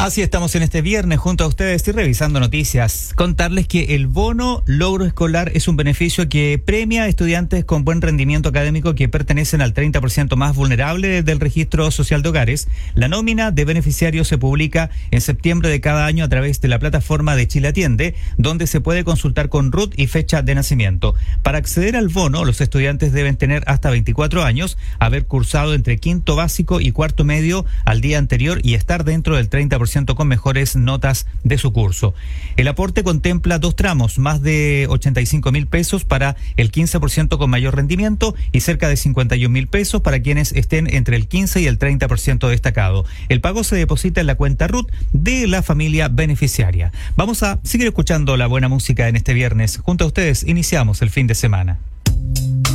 Así estamos en este viernes junto a ustedes y revisando noticias. Contarles que el bono logro escolar es un beneficio que premia a estudiantes con buen rendimiento académico que pertenecen al 30% más vulnerable del registro social de hogares. La nómina de beneficiarios se publica en septiembre de cada año a través de la plataforma de Chile Atiende, donde se puede consultar con RUT y fecha de nacimiento. Para acceder al bono, los estudiantes deben tener hasta 24 años, haber cursado entre quinto básico y cuarto medio al día anterior y estar dentro del 30% con mejores notas de su curso. El aporte contempla 2 tramos, más de 85.000 pesos para el 15% con mayor rendimiento y cerca de 51.000 pesos para quienes estén entre el 15 y el 30% destacado. El pago se deposita en la cuenta RUT de la familia beneficiaria. Vamos a seguir escuchando la buena música en este viernes. Junto a ustedes iniciamos el fin de semana.